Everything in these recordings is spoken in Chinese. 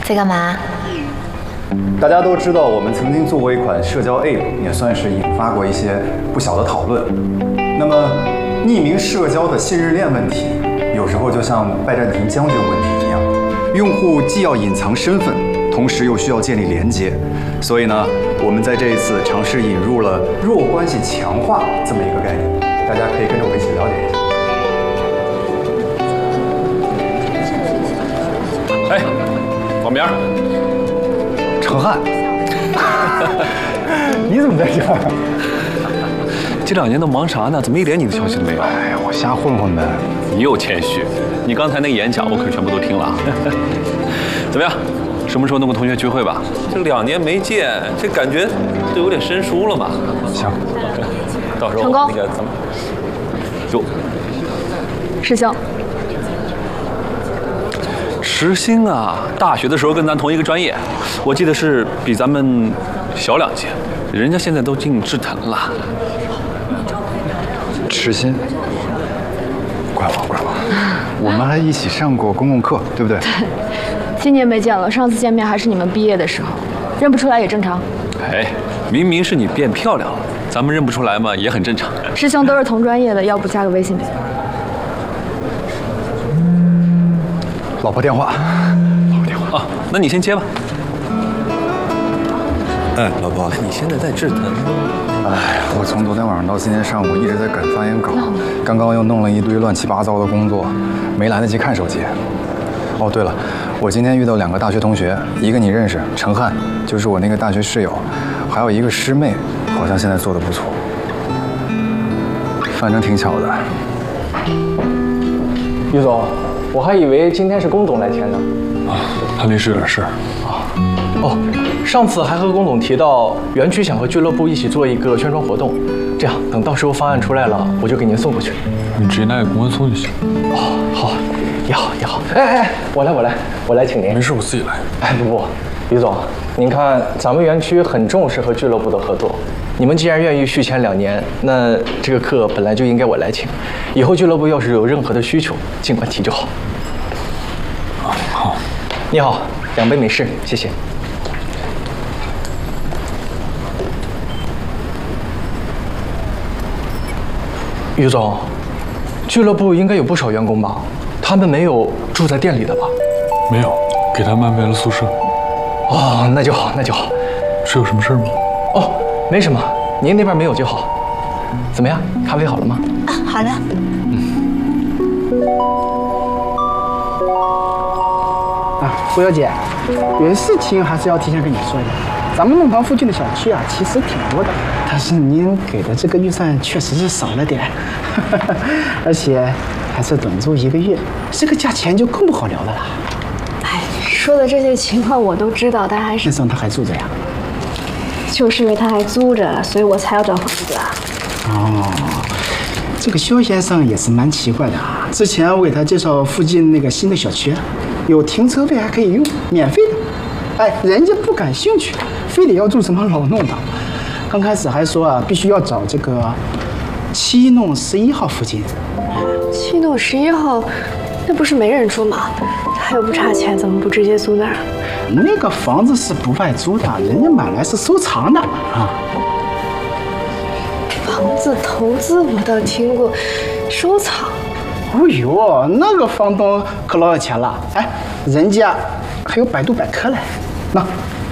在干嘛？ 大家都知道，我们曾经做过一款社交 App， 也算是引发过一些不小的讨论。那么，匿名社交的信任链问题，有时候就像拜占庭将军问题一样，用户既要隐藏身份，同时又需要建立连接。所以呢，我们在这一次尝试引入了弱关系强化这么一个概念，大家可以跟着我一起了解一下。 哎，网名？ 程汉，你怎么在这儿？ 这2年都忙啥呢？怎么一点你的消息都没有？ 哎呀，我瞎混混呗。 你又谦虚，你刚才那个演讲我可是全部都听了。怎么样？什么时候弄个同学聚会吧？这2年没见，这感觉都有点生疏了嘛。 行， 到时候那个咱们就师兄。 石鑫啊，大学的时候跟咱同一个专业，我记得是比咱们小2届，人家现在都进制腾了。 石鑫，怪我，我们还一起上过公共课，对不对？ 今年没见了，上次见面还是你们毕业的时候，认不出来也正常。 哎，明明是你变漂亮了，咱们认不出来嘛，也很正常。 师兄都是同专业的，要不加个微信呗？ 老婆电话啊，那你先接吧。 哎，老婆， 你现在在制腾？ 哎，我从昨天晚上到今天上午一直在赶发言稿，刚刚又弄了一堆乱七八糟的工作，没来得及看手机。哦，对了，我今天遇到2个大学同学，一个你认识，程汉，就是我那个大学室友，还有一个师妹，好像现在做得不错，反正挺巧的。 于总。 我还以为今天是龚总来签呢。 啊，他临时有点事儿。 哦，上次还和龚总提到园区想和俱乐部一起做一个宣传活动，这样等到时候方案出来了，我就给您送过去。 你直接拿给公关送就行。 哦，好，也好。哎，我来请您。 没事，我自己来。 哎，不，于总，您看咱们园区很重视和俱乐部的合作。 你们既然愿意续签2年，那这个课本来就应该我来请。以后俱乐部要是有任何的需求，尽管提就好。 好。 你好，2杯美式，谢谢。于总，俱乐部应该有不少员工吧？他们没有住在店里的吧？ 没有，给他们安排了宿舍。 哦，那就好。 是有什么事吗？ 哦。 没什么，您那边没有就好。怎么样，咖啡好了吗？ 啊，好了。 胡小姐，有事情还是要提前跟你说的。咱们弄堂附近的小区啊，其实挺多的，但是您给的这个预算确实是少了点，而且还是短租1个月，这个价钱就更不好聊了啦。 哎，说的这些情况我都知道，但还是…… 那上他还住着呀？ 就是因为他还租着，所以我才要找房子啊。 哦，这个肖先生也是蛮奇怪的啊。之前我给他介绍附近那个新的小区，有停车位还可以用，免费的。哎，人家不感兴趣，非得要住什么老弄堂。刚开始还说啊，必须要找这个7弄11号附近。 7弄11号，那不是没人住吗？他又不差钱，怎么不直接租那儿？ 那个房子是不外租的，人家买来是收藏的啊。 房子投资我倒听过，收藏。 哦呦，那个房东可老有钱了，哎，人家还有百度百科嘞。那，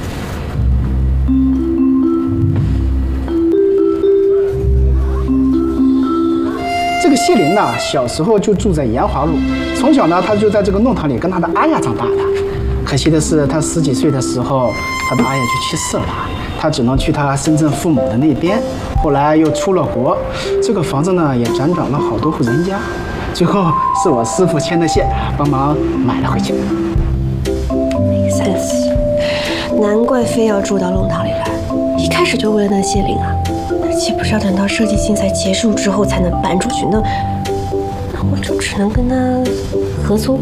这个谢林呐，小时候就住在延华路，从小呢，他就在这个弄堂里跟他的阿雅长大的。 可惜的是，他10几岁的时候，他的阿雅就去世了，他只能去他深圳父母的那边。后来又出了国，这个房子呢也辗转了好多户人家，最后是我师傅牵的线，帮忙买了回去。 Make sense，难怪非要住到弄堂里来，一开始就为了那谢林啊，那岂不是要等到设计竞赛结束之后才能搬出去？那我就只能跟他合租。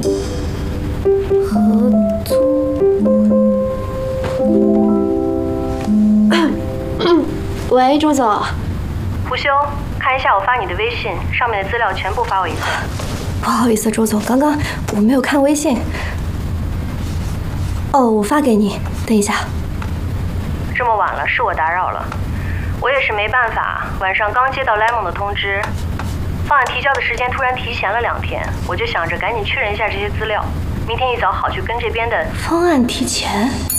喂，朱总。 胡修，看一下我发你的微信，上面的资料全部发我一份。 不好意思，周总，刚刚我没有看微信。 哦，我发给你，等一下。 这么晚了，是我打扰了。我也是没办法，晚上刚接到 Lemon 的通知，方案提交的时间突然提前了2天，我就想着赶紧确认一下这些资料，明天一早好去跟这边的方案提前。